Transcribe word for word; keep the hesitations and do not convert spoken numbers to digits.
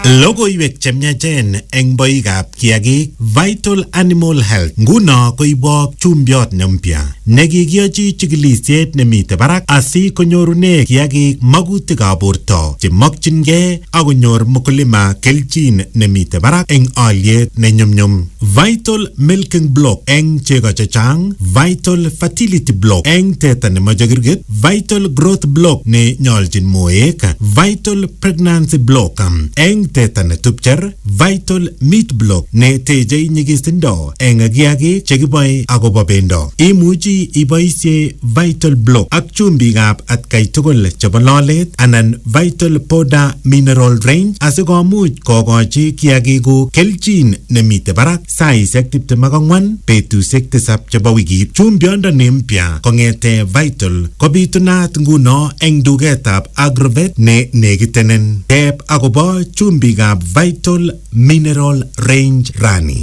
Logoiwek chemyachen eng boikab kiagik. Vital Animal Health nguno koibok chumbiot ne mpya nekikiyochi chikilisiet nemite barak asi konyorune kiagik magutikab borto chemakchingei akonyor mkulima kelchin nemite barak eng aliet nenyumnyum. Vital Milking Block eng chego chechang, Vital Fertility Block eng teta nemoche kirgit, Vital Growth Block ne nyoljin moek, Vital Pregnancy Block eng teta netupcher, Vital Meat Block ne tejei nyigisindo eng kiagik chekiboe akobo bendo. Imuchi iboisie Vital Block ak chumbikab atkai tugul chebo lolet anan Vital Powder Mineral Range asikomuch kokochi kiagikuk kelchin nemite barak saisiek tiptem ak ang'wan betusiek tisab chebo wikit. Chumbiondo mpya kong'ete Vital kobitunat nguno eng duketab Agrovet ne nekitenen. Teb akobo chumbikab Vital Mineral Range rani.